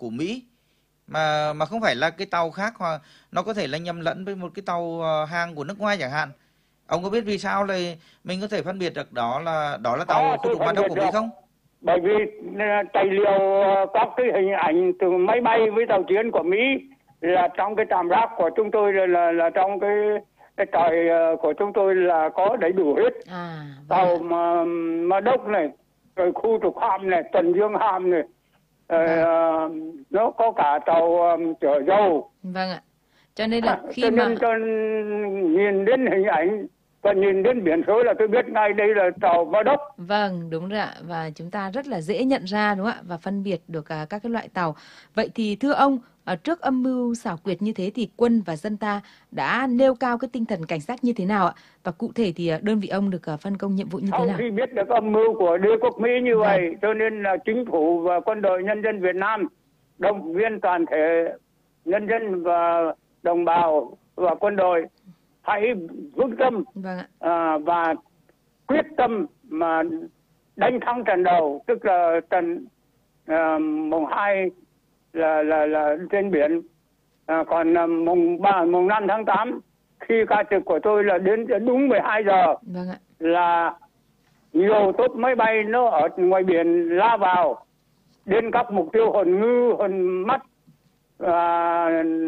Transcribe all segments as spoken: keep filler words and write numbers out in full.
của Mỹ, mà mà không phải là cái tàu khác, hoặc nó có thể là nhầm lẫn với một cái tàu ờ, hàng của nước ngoài chẳng hạn. Ông có biết vì sao là mình có thể phân biệt được đó là đó là tàu Có, khu tôi trục Hoa phân Đông biệt của Mỹ được. không? Bởi vì ờ, tài liệu ờ, các cái hình ảnh từ máy bay với tàu chiến của Mỹ là trong cái trạm rác của chúng tôi, là là, là trong cái cái tròi ờ, của chúng tôi là có đầy đủ hết. À, vâng Tàu ạ. mà mà đốc này, rồi khu trục hạm này, tuần dương hạm này, ờ, Vâng. nó có cả tàu ờ, chở dầu. Vâng ạ. Cho nên là Cho khi mà nên tôi nhìn đến hình ảnh và nhìn đến biển số là tôi biết ngay đây là tàu Mã Đốc. Vâng, đúng rồi ạ. Và chúng ta rất là dễ nhận ra đúng không ạ? Và phân biệt được à, các cái loại tàu. Vậy thì thưa ông, à, trước âm mưu xảo quyệt như thế thì quân và dân ta đã nêu cao cái tinh thần cảnh giác như thế nào ạ? Và cụ thể thì à, đơn vị ông được à, phân công nhiệm vụ như thế Sau nào? khi biết được âm mưu của đế quốc Mỹ như Vâng. vậy, cho nên là chính phủ và quân đội nhân dân Việt Nam động viên toàn thể nhân dân và đồng bào và quân đội hãy vững tâm Vâng ạ. à, và quyết tâm mà đánh thắng trận đầu, tức là trận à, mùng hai là là là trên biển, à, còn à, mùng ba mùng năm tháng tám khi ca trực của tôi là đến đúng mười hai giờ Vâng ạ. là nhiều tốp máy bay nó ở ngoài biển la vào đến các mục tiêu hòn ngư, hòn mắt, à,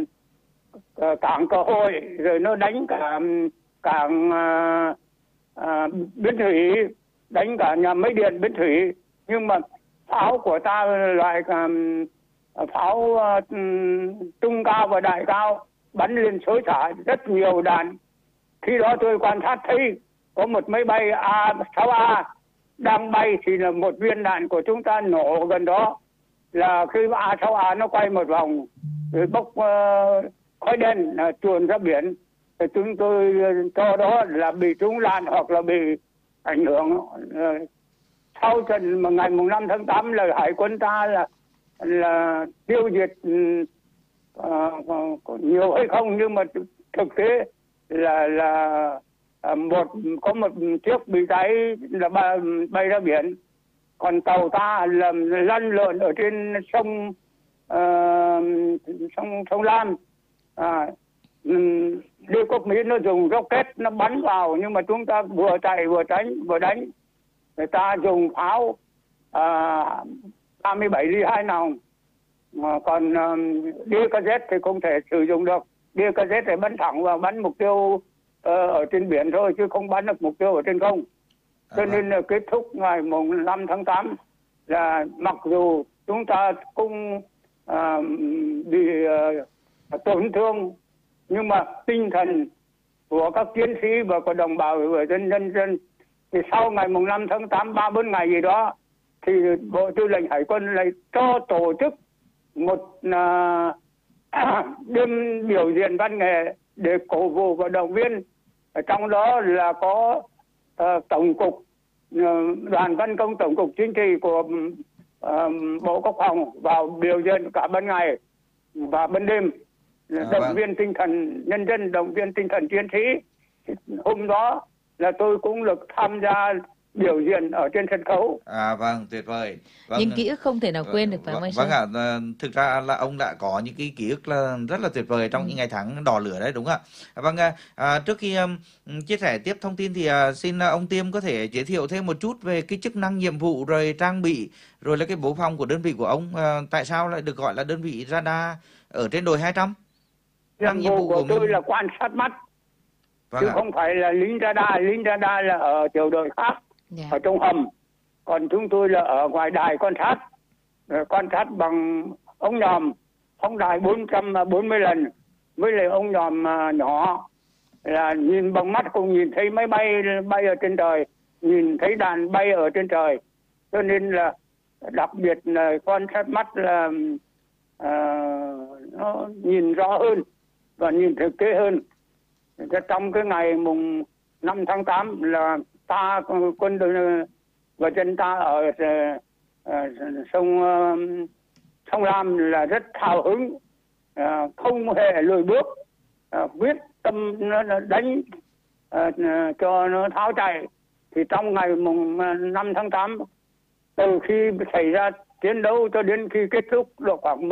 cảng Cơ Hội, rồi nó đánh cả cảng à, à, Bến Thủy, đánh cả nhà máy điện Bến Thủy. Nhưng mà pháo của ta loại um, pháo uh, trung cao và đại cao bắn lên xối xả rất nhiều đạn. Khi đó tôi quan sát thấy có một máy bay A sáu A đang bay thì là một viên đạn của chúng ta nổ gần đó, là khi A sáu A nó quay một vòng rồi bốc uh, khói đen uh, chuồn ra biển, thì chúng tôi cho đó là bị trúng đạn hoặc là bị ảnh hưởng. Uh, sau trận mà ngày mùng năm tháng tám là hải quân ta là là tiêu diệt uh, nhiều hay không, nhưng mà thực tế là là uh, một có một chiếc bị cháy là bay, bay ra biển, còn tàu ta là lăn lộn ở trên sông uh, sông sông Lam. À, đế quốc Mỹ nó dùng rocket nó bắn vào, nhưng mà chúng ta vừa chạy vừa tránh vừa đánh. Người ta dùng pháo à, ba mươi bảy ly hai nòng, mà còn um, đê ca dét thì không thể sử dụng được. đê ca dét thì bắn thẳng vào bắn mục tiêu uh, ở trên biển thôi, chứ không bắn được mục tiêu ở trên không. Cho à, nên là kết thúc ngày mùng năm tháng tám là mặc dù chúng ta cũng uh, bị uh, tổn thương, nhưng mà tinh thần của các chiến sĩ và của đồng bào và dân nhân dân thì sau ngày mùng năm tháng tám, ba bốn ngày gì đó, thì Bộ Tư lệnh Hải quân lại cho tổ chức một uh, đêm biểu diễn văn nghệ để cổ vũ và động viên. Ở trong đó là có uh, tổng cục uh, đoàn văn công tổng cục chính trị của uh, Bộ Quốc phòng vào biểu diễn cả ban ngày và ban đêm, à, động vâng. viên tinh thần nhân dân, động viên tinh thần chiến sĩ. Hôm đó là tôi cũng được tham gia biểu diễn ở trên sân khấu. À vâng, tuyệt vời. Vâng. Những ký ức không thể nào quên được, phải không anh Vâng ạ, à, thực ra là ông đã có những cái ký ức là rất là tuyệt vời trong ừ. những ngày tháng đỏ lửa đấy, đúng không ạ? Vâng, à, trước khi um, chia sẻ tiếp thông tin thì uh, xin ông Tiêm có thể giới thiệu thêm một chút về cái chức năng, nhiệm vụ, rồi trang bị, rồi là cái bố phòng của đơn vị của ông. Uh, tại sao lại được gọi là đơn vị radar ở trên đồi hai trăm? Nhiệm vụ của, của tôi mình là quan sát mắt. Vâng chứ ạ. Không phải là lính radar. Lính radar là ở tiểu đội khác, yeah. ở trong hầm. Còn chúng tôi là ở ngoài đài quan sát, quan sát bằng ống nhòm, phóng đài bốn trăm bốn mươi lần, với lại ống nhòm nhỏ, là nhìn bằng mắt cũng nhìn thấy máy bay bay ở trên trời, nhìn thấy đàn bay ở trên trời. Cho nên là đặc biệt là quan sát mắt là uh, nó nhìn rõ hơn và nhìn thực tế hơn. Trong cái ngày mùng năm tháng tám là ta, quân đội và dân ta ở uh, uh, sông uh, sông Lam là rất hào hứng, uh, không hề lùi bước, uh, quyết tâm nó đánh uh, cho nó tháo chạy. Thì trong ngày mùng năm tháng tám, từ khi xảy ra chiến đấu cho đến khi kết thúc được khoảng